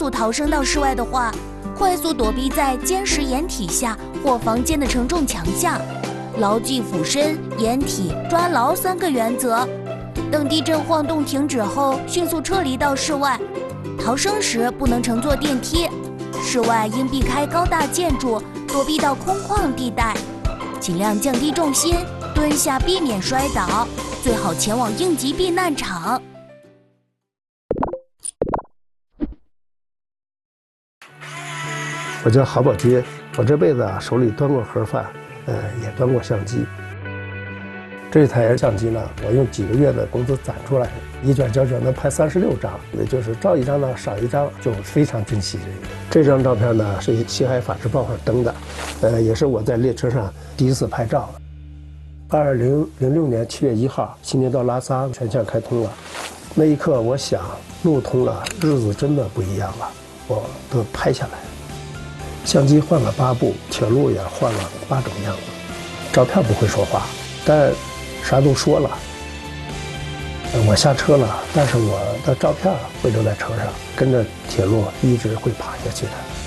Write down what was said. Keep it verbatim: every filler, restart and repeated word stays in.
速逃生到室外的话，快速躲避在坚实掩体下或房间的承重墙下，牢记俯身、掩体、抓牢三个原则。等地震晃动停止后，迅速撤离到室外。逃生时不能乘坐电梯，室外应避开高大建筑，躲避到空旷地带，尽量降低重心，蹲下避免摔倒，最好前往应急避难场。 我叫郝宝杰，我这辈子啊手里端过盒饭，呃，也端过相机。这台相机呢，我用几个月的工资攒出来的，一卷胶卷能拍三十六张，也就是照一张呢少一张，就非常珍惜这个。这张照片呢是《西海法制报》上登的，呃，也是我在列车上第一次拍照。二零零六年七月一号，新街到拉萨全线开通了，那一刻我想，路通了，日子真的不一样了，我都拍下来。相机换了八部，铁路也换了八种样子。照片不会说话，但啥都说了。我下车了，但是我的照片会留在车上，跟着铁路一直会爬下去的。